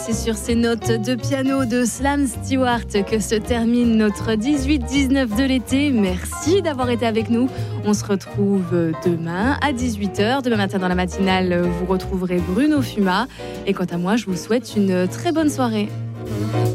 C'est sur ces notes de piano de Slan Stewart que se termine notre 18-19 de l'été. Merci d'avoir été avec nous. On se retrouve demain à 18h. Demain matin dans la matinale, vous retrouverez Bruno Fuma. Et quant à moi, je vous souhaite une très bonne soirée.